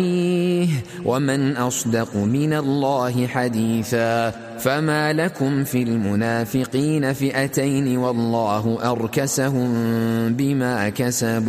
ومن أصدق من الله حديثا. فما لكم في المنافقين فئتين والله أركسهم بما كسبوا